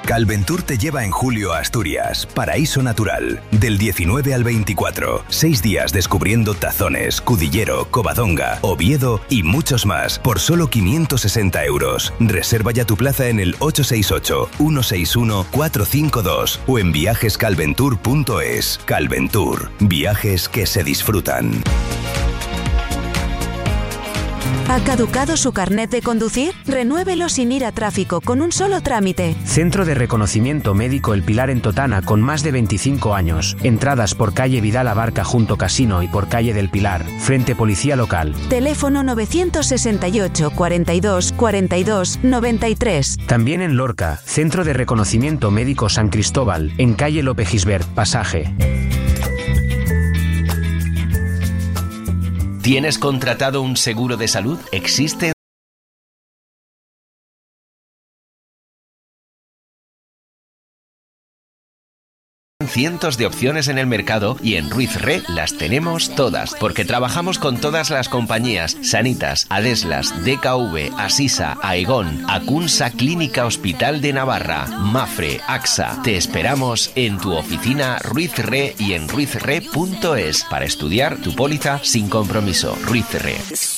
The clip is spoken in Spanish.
Calventur te lleva en julio a Asturias, paraíso natural, del 19 al 24. 6 días descubriendo Tazones, Cudillero, Covadonga, Oviedo y muchos más por solo 560 euros. Reserva ya tu plaza en el 868-161-452 o en viajescalventur.es. Calventur, viajes que se disfrutan. ¿Ha caducado su carnet de conducir? Renuévelo sin ir a tráfico, con un solo trámite. Centro de Reconocimiento Médico El Pilar en Totana, con más de 25 años. Entradas por calle Vidal Abarca junto Casino y por calle del Pilar, frente Policía Local. Teléfono 968 42 42 93. También en Lorca, Centro de Reconocimiento Médico San Cristóbal, en calle Lope Gisbert, Pasaje. ¿Tienes contratado un seguro de salud? ¿Existe cientos de opciones en el mercado y en Ruiz Re las tenemos todas, porque trabajamos con todas las compañías: Sanitas, Adeslas, DKV, Asisa, Aegon, Acunsa Clínica Hospital de Navarra, Mafre, AXA. Te esperamos en tu oficina Ruiz Re y en ruizre.es para estudiar tu póliza sin compromiso. Ruiz Re.